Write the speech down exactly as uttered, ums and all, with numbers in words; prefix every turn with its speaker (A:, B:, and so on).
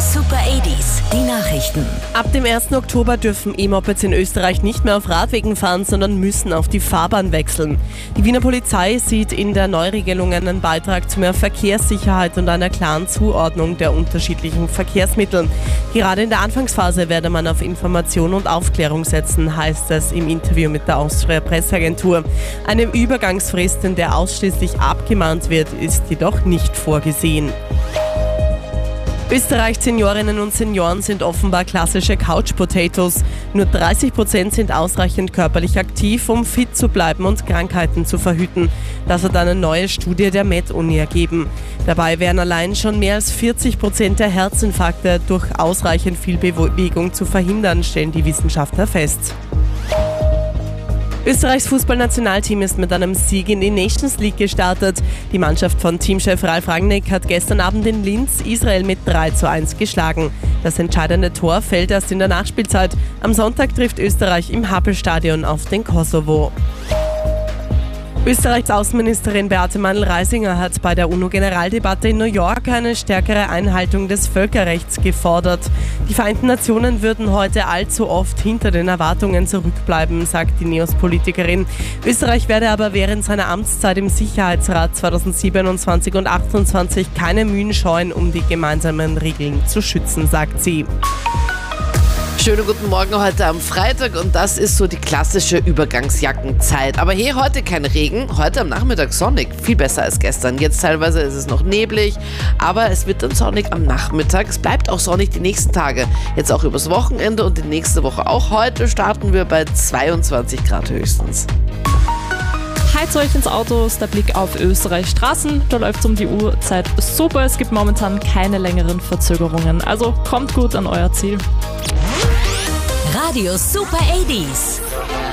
A: Super achtziger, die Nachrichten.
B: Ab dem ersten Oktober dürfen E-Mopeds in Österreich nicht mehr auf Radwegen fahren, sondern müssen auf die Fahrbahn wechseln. Die Wiener Polizei sieht in der Neuregelung einen Beitrag zu mehr Verkehrssicherheit und einer klaren Zuordnung der unterschiedlichen Verkehrsmittel. Gerade in der Anfangsphase werde man auf Information und Aufklärung setzen, heißt es im Interview mit der Austria Presseagentur. Eine Übergangsfrist, in der ausschließlich abgemahnt wird, ist jedoch nicht vorgesehen. Österreichs Seniorinnen und Senioren sind offenbar klassische Couch-Potatoes. Nur dreißig Prozent sind ausreichend körperlich aktiv, um fit zu bleiben und Krankheiten zu verhüten. Das hat eine neue Studie der Med-Uni ergeben. Dabei wären allein schon mehr als vierzig Prozent der Herzinfarkte durch ausreichend viel Bewegung zu verhindern, stellen die Wissenschaftler fest. Österreichs Fußballnationalteam ist mit einem Sieg in die Nations League gestartet. Die Mannschaft von Teamchef Ralf Rangnick hat gestern Abend in Linz Israel mit drei zu eins geschlagen. Das entscheidende Tor fällt erst in der Nachspielzeit. Am Sonntag trifft Österreich im Happelstadion auf den Kosovo. Österreichs Außenministerin Beate Mandl-Reisinger hat bei der UNO-Generaldebatte in New York eine stärkere Einhaltung des Völkerrechts gefordert. Die Vereinten Nationen würden heute allzu oft hinter den Erwartungen zurückbleiben, sagt die Neos-Politikerin. Österreich werde aber während seiner Amtszeit im Sicherheitsrat zweitausendsiebenundzwanzig und achtundzwanzig keine Mühen scheuen, um die gemeinsamen Regeln zu schützen, sagt sie.
C: Schönen guten Morgen heute am Freitag und das ist so die klassische Übergangsjackenzeit. Aber hier heute kein Regen, heute am Nachmittag sonnig, viel besser als gestern. Jetzt teilweise ist es noch neblig, aber es wird dann sonnig am Nachmittag. Es bleibt auch sonnig die nächsten Tage, jetzt auch übers Wochenende und die nächste Woche auch. Heute starten wir bei zweiundzwanzig Grad höchstens.
D: Heizt euch ins Auto, ist der Blick auf Österreichs Straßen. Da läuft es um die Uhrzeit super. Es gibt momentan keine längeren Verzögerungen. Also kommt gut an euer Ziel.
A: Radio Super achtziger.